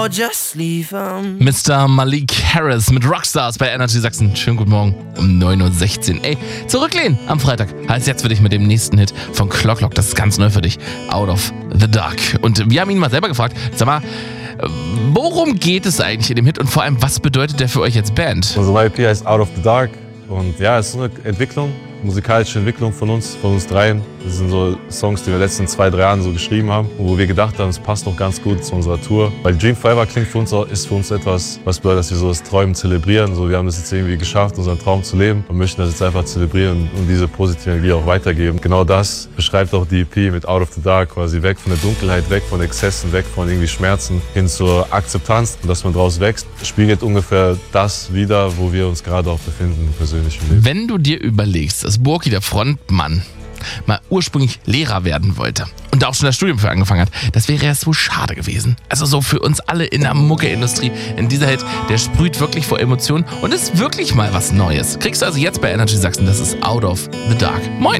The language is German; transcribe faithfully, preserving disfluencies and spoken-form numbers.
Just leave 'em. Mister Malik Harris mit Rockstars bei Energy Sachsen. Schönen guten Morgen um neun Uhr sechzehn. Ey, zurücklehnen am Freitag heißt jetzt für dich mit dem nächsten Hit von Clock Lock. Das ist ganz neu für dich. Out of the Dark. Und wir haben ihn mal selber gefragt, sag mal, worum geht es eigentlich in dem Hit und vor allem, was bedeutet der für euch als Band? Unsere neue E P heißt Out of the Dark und ja, es ist eine Entwicklung, musikalische Entwicklung von uns, von uns dreien. Das sind so Songs, die wir in den letzten zwei, drei Jahren so geschrieben haben und wo wir gedacht haben, es passt noch ganz gut zu unserer Tour. Weil Dream Forever klingt für uns, ist für uns etwas, was bedeutet, dass wir so das Träumen zelebrieren. So, wir haben das jetzt irgendwie geschafft, unseren Traum zu leben und möchten das jetzt einfach zelebrieren und, und diese positive Energie auch weitergeben. Genau das beschreibt auch die E P mit Out of the Dark, quasi weg von der Dunkelheit, weg von Exzessen, weg von irgendwie Schmerzen hin zur Akzeptanz und dass man daraus wächst. Spiegelt ungefähr das wider, wo wir uns gerade auch befinden im persönlichen Leben. Wenn du dir überlegst, dass Burki, der Frontmann, mal ursprünglich Lehrer werden wollte und da auch schon das Studium für angefangen hat, das wäre ja so schade gewesen. Also so für uns alle in der Mucke-Industrie. In dieser Hit, der sprüht wirklich vor Emotionen und ist wirklich mal was Neues. Kriegst du also jetzt bei Energy Sachsen, das ist Out of the Dark. Moin!